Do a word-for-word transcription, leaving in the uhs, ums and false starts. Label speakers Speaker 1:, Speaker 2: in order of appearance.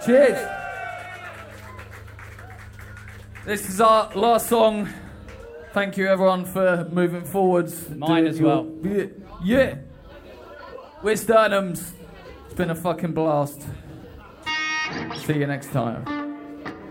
Speaker 1: Cheers. This is our last song. Thank you, everyone, for moving forwards.
Speaker 2: Mine as
Speaker 1: your,
Speaker 2: well.
Speaker 1: Yeah. yeah. We're Sternums. It's been a fucking blast. See you next time.